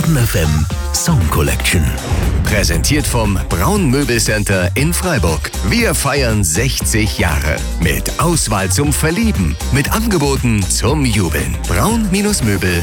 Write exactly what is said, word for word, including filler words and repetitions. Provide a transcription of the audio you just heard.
Fun F M Song Collection. Präsentiert vom Braun Möbelcenter in Freiburg. Wir feiern sechzig Jahre. Mit Auswahl zum Verlieben. Mit Angeboten zum Jubeln. braun Möbel